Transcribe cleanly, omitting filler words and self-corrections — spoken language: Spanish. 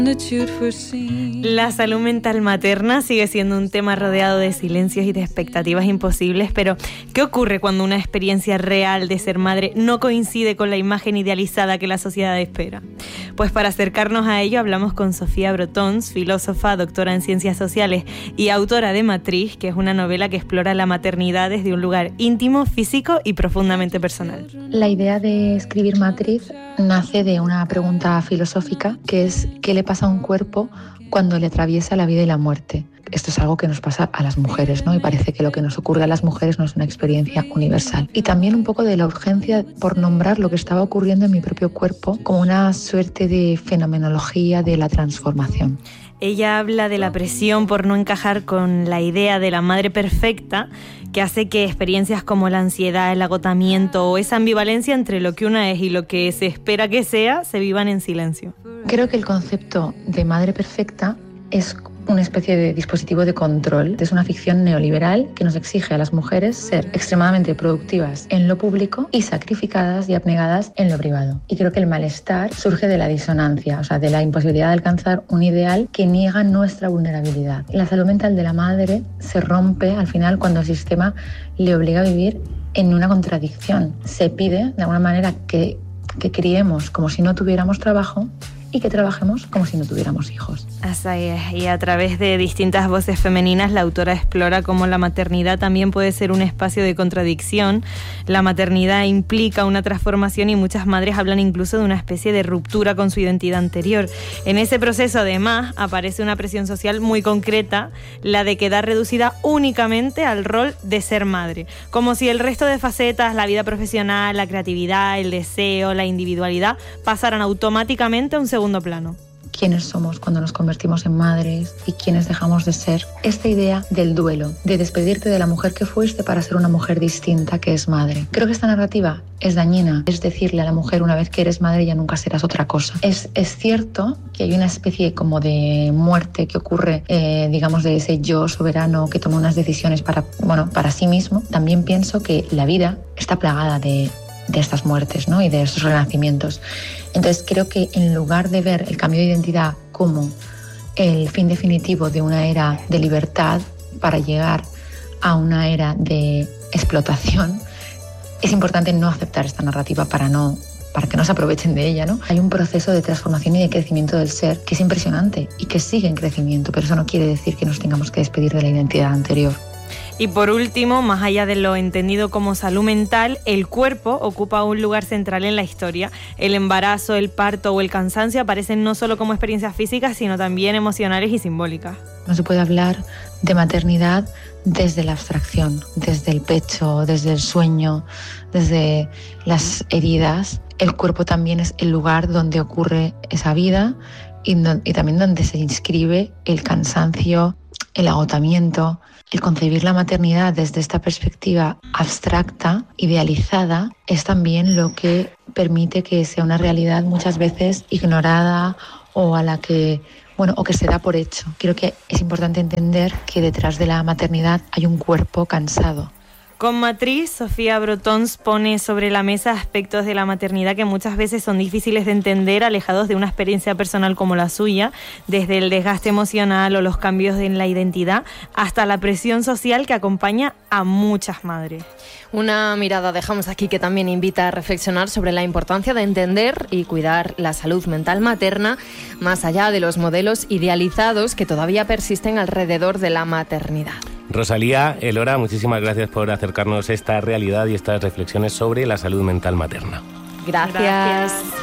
La salud mental materna sigue siendo un tema rodeado de silencios y de expectativas imposibles, pero ¿qué ocurre cuando una experiencia real de ser madre no coincide con la imagen idealizada que la sociedad espera? Pues para acercarnos a ello hablamos con Sofía Brotons, filósofa, doctora en Ciencias Sociales y autora de Matriz, que es una novela que explora la maternidad desde un lugar íntimo, físico y profundamente personal. La idea de escribir Matriz nace de una pregunta filosófica, que es ¿qué le pasa a un cuerpo cuando le atraviesa la vida y la muerte? Esto es algo que nos pasa a las mujeres, ¿no? Y parece que lo que nos ocurre a las mujeres no es una experiencia universal. Y también un poco de la urgencia por nombrar lo que estaba ocurriendo en mi propio cuerpo como una suerte de fenomenología de la transformación. Ella habla de la presión por no encajar con la idea de la madre perfecta, que hace que experiencias como la ansiedad, el agotamiento o esa ambivalencia entre lo que una es y lo que se espera que sea, se vivan en silencio. Creo que el concepto de madre perfecta es una especie de dispositivo de control. Es una ficción neoliberal que nos exige a las mujeres ser extremadamente productivas en lo público y sacrificadas y abnegadas en lo privado. Y creo que el malestar surge de la disonancia, o sea, de la imposibilidad de alcanzar un ideal que niega nuestra vulnerabilidad. La salud mental de la madre se rompe al final cuando el sistema le obliga a vivir en una contradicción. Se pide, de alguna manera, que criemos como si no tuviéramos trabajo y que trabajemos como si no tuviéramos hijos. Así es, y a través de distintas voces femeninas la autora explora cómo la maternidad también puede ser un espacio de contradicción. La maternidad implica una transformación y muchas madres hablan incluso de una especie de ruptura con su identidad anterior. En ese proceso además aparece una presión social muy concreta, la de quedar reducida únicamente al rol de ser madre, como si el resto de facetas, la vida profesional, la creatividad, el deseo, la individualidad, pasaran automáticamente a un segundo plano. Quiénes somos cuando nos convertimos en madres y quiénes dejamos de ser. Esta idea del duelo, de despedirte de la mujer que fuiste para ser una mujer distinta que es madre. Creo que esta narrativa es dañina. Es decirle a la mujer una vez que eres madre ya nunca serás otra cosa. Es cierto que hay una especie como de muerte que ocurre, digamos, de ese yo soberano que toma unas decisiones para sí mismo. También pienso que la vida está plagada de estas muertes, ¿no? Y de estos renacimientos. Entonces creo que en lugar de ver el cambio de identidad como el fin definitivo de una era de libertad para llegar a una era de explotación, es importante no aceptar esta narrativa para que no se aprovechen de ella, ¿no? Hay un proceso de transformación y de crecimiento del ser que es impresionante y que sigue en crecimiento, pero eso no quiere decir que nos tengamos que despedir de la identidad anterior. Y por último, más allá de lo entendido como salud mental, el cuerpo ocupa un lugar central en la historia. El embarazo, el parto o el cansancio aparecen no solo como experiencias físicas, sino también emocionales y simbólicas. No se puede hablar de maternidad desde la abstracción, desde el pecho, desde el sueño, desde las heridas. El cuerpo también es el lugar donde ocurre esa vida y también donde se inscribe el cansancio, el agotamiento. El concebir la maternidad desde esta perspectiva abstracta, idealizada, es también lo que permite que sea una realidad muchas veces ignorada o a la que, o que se da por hecho. Creo que es importante entender que detrás de la maternidad hay un cuerpo cansado. Con Matriz, Sofía Brotons pone sobre la mesa aspectos de la maternidad que muchas veces son difíciles de entender, alejados de una experiencia personal como la suya, desde el desgaste emocional o los cambios en la identidad, hasta la presión social que acompaña a muchas madres. Una mirada dejamos aquí que también invita a reflexionar sobre la importancia de entender y cuidar la salud mental materna, más allá de los modelos idealizados que todavía persisten alrededor de la maternidad. Rosalía, Elora, muchísimas gracias por acercarnos esta realidad y estas reflexiones sobre la salud mental materna. Gracias.